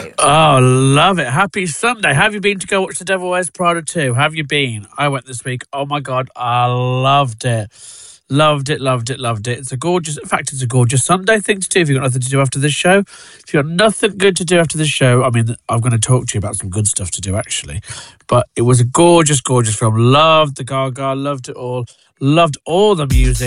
great. Oh, love it. Happy Sunday. Have you been to go watch The Devil Wears Prada 2? Have you been? I went this week. Oh, my God. I loved it. Loved it. It's a gorgeous Sunday thing to do if you've got nothing to do after this show. If you've got nothing good to do after this show, I mean, I'm going to talk to you about some good stuff to do, actually. But it was a gorgeous film. Loved the Gaga, loved it all. Loved all the music.